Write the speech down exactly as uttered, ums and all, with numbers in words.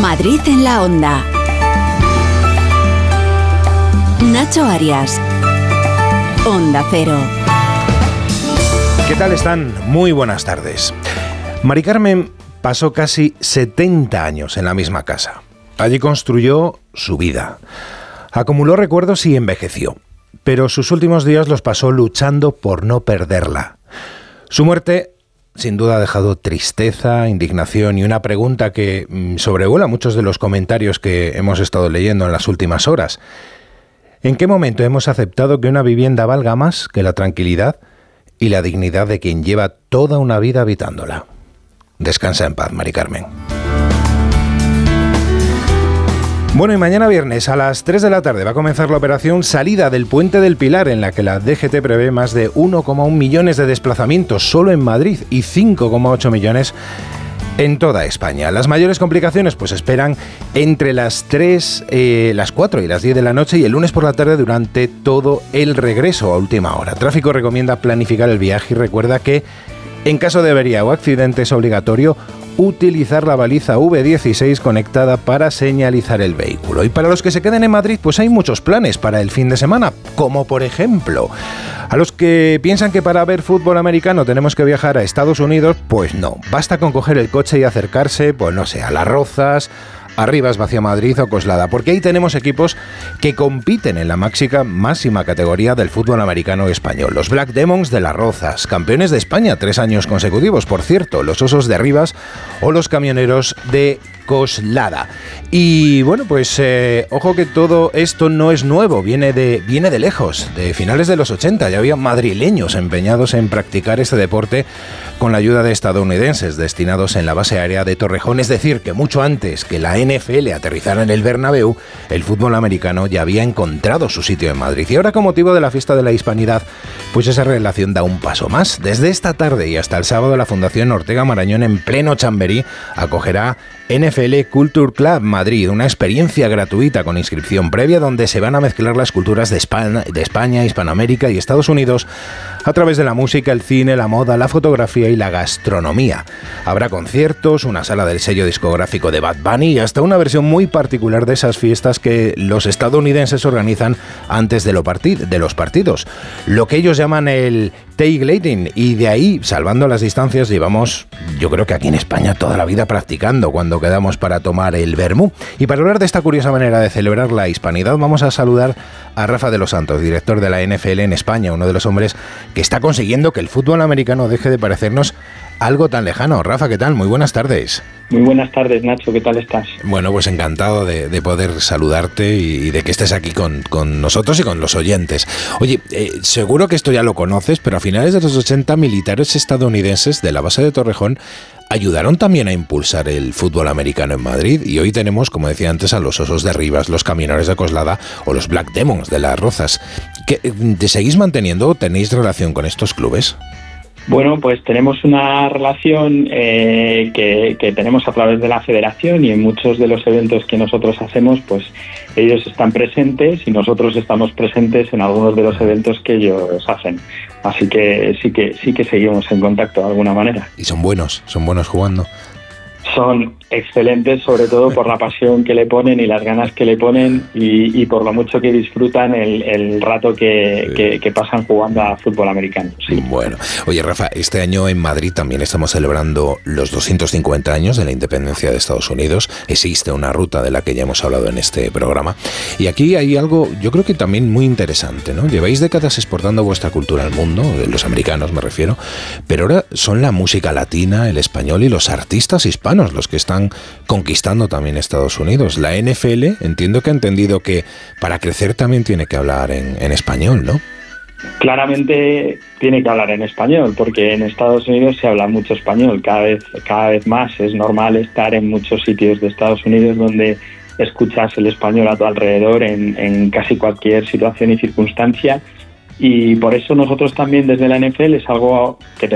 Madrid en la Onda. Nacho Arias. Onda Cero. ¿Qué tal están? Muy buenas tardes. Mari Carmen pasó casi setenta años en la misma casa. Allí construyó su vida. Acumuló recuerdos y envejeció. Pero sus últimos días los pasó luchando por no perderla. Su muerte, sin duda, ha dejado tristeza, indignación y una pregunta que mmm, sobrevuela muchos de los comentarios que hemos estado leyendo en las últimas horas. ¿En qué momento hemos aceptado que una vivienda valga más que la tranquilidad y la dignidad de quien lleva toda una vida habitándola? Descansa en paz, Mari Carmen. Bueno, y mañana viernes a las tres de la tarde va a comenzar la operación Salida del Puente del Pilar, en la que la D G T prevé más de uno coma uno millones de desplazamientos solo en Madrid y cinco coma ocho millones en toda España. Las mayores complicaciones pues esperan entre las tres, eh, las cuatro y las diez de la noche y el lunes por la tarde durante todo el regreso a última hora. Tráfico recomienda planificar el viaje y recuerda que en caso de avería o accidente es obligatorio utilizar la baliza V dieciséis conectada para señalizar el vehículo. Y para los que se queden en Madrid, pues hay muchos planes para el fin de semana, como por ejemplo, a los que piensan que para ver fútbol americano tenemos que viajar a Estados Unidos, pues no, basta con coger el coche y acercarse, pues no sé, a Las Rozas, a Rivas, hacia Madrid o Coslada, porque ahí tenemos equipos que compiten en la máxima, máxima categoría del fútbol americano español. Los Black Demons de Las Rozas, campeones de España tres años consecutivos, por cierto, los Osos de Rivas o los Camioneros de Coslada. Y bueno, pues eh, ojo que todo esto no es nuevo, viene de, viene de lejos, de finales de los ochenta. Ya había madrileños empeñados en practicar este deporte con la ayuda de estadounidenses destinados en la base aérea de Torrejón. Es decir, que mucho antes que la N F L aterrizara en el Bernabéu, el fútbol americano ya había encontrado su sitio en Madrid. Y ahora, con motivo de la fiesta de la Hispanidad, pues esa relación da un paso más. Desde esta tarde y hasta el sábado, la Fundación Ortega Marañón, en pleno Chamberí, acogerá N F L Culture Club Madrid, una experiencia gratuita con inscripción previa donde se van a mezclar las culturas de España, de España, Hispanoamérica y Estados Unidos a través de la música, el cine, la moda, la fotografía y la gastronomía. Habrá conciertos, una sala del sello discográfico de Bad Bunny y hasta una versión muy particular de esas fiestas que los estadounidenses organizan antes de, lo partid- de los partidos, lo que ellos llaman el tailgating, y de ahí, salvando las distancias, llevamos, yo creo que aquí en España, toda la vida practicando cuando quedamos para tomar el vermú. Y para hablar de esta curiosa manera de celebrar la hispanidad, vamos a saludar a Rafa de los Santos, director de la N F L en España, uno de los hombres que está consiguiendo que el fútbol americano deje de parecernos algo tan lejano. Rafa, ¿qué tal? Muy buenas tardes. Muy buenas tardes, Nacho, ¿qué tal estás? Bueno, pues encantado de, de poder saludarte y de que estés aquí con, con nosotros y con los oyentes. Oye, eh, seguro que esto ya lo conoces, pero a finales de los ochenta, militares estadounidenses de la base de Torrejón ayudaron también a impulsar el fútbol americano en Madrid, y hoy tenemos, como decía antes, a los Osos de Rivas, los Camioneros de Coslada o los Black Demons de Las Rozas. ¿Qué, ¿Te seguís manteniendo o tenéis relación con estos clubes? Bueno, pues tenemos una relación eh, que, que tenemos a través de la federación, y en muchos de los eventos que nosotros hacemos, pues ellos están presentes y nosotros estamos presentes en algunos de los eventos que ellos hacen. Así que sí que sí que seguimos en contacto de alguna manera. Y son buenos, son buenos jugando. Son excelentes, sobre todo por la pasión que le ponen y las ganas que le ponen, y, y por lo mucho que disfrutan el, el rato que, que, que pasan jugando a fútbol americano. Sí. Bueno, oye Rafa, este año en Madrid también estamos celebrando los doscientos cincuenta años de la independencia de Estados Unidos. Existe una ruta de la que ya hemos hablado en este programa. Y aquí hay algo, yo creo que también muy interesante, ¿no? Lleváis décadas exportando vuestra cultura al mundo, los americanos me refiero, pero ahora son la música latina, el español y los artistas hispanos los que están conquistando también Estados Unidos. La N F L entiendo que ha entendido que para crecer también tiene que hablar en, en español, ¿no? Claramente tiene que hablar en español, porque en Estados Unidos se habla mucho español, cada vez, cada vez más. Es normal estar en muchos sitios de Estados Unidos donde escuchas el español a tu alrededor en, en casi cualquier situación y circunstancia, y por eso nosotros también desde la N F L es algo que